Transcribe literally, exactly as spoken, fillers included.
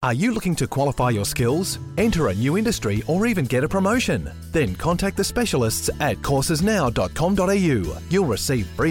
Are you looking to qualify your skills, enter a new industry, or even get a promotion? Then contact the specialists at courses now dot com dot a u. You'll receive free